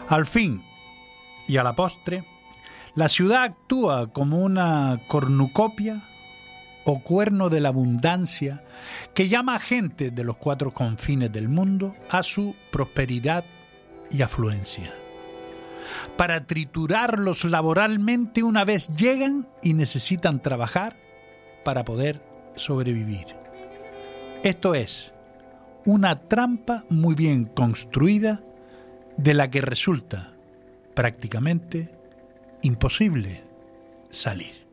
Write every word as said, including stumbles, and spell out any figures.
Al fin y a la postre, la ciudad actúa como una cornucopia o cuerno de la abundancia que llama a gente de los cuatro confines del mundo a su prosperidad y afluencia, para triturarlos laboralmente una vez llegan y necesitan trabajar para poder sobrevivir. Esto es una trampa muy bien construida de la que resulta prácticamente imposible salir.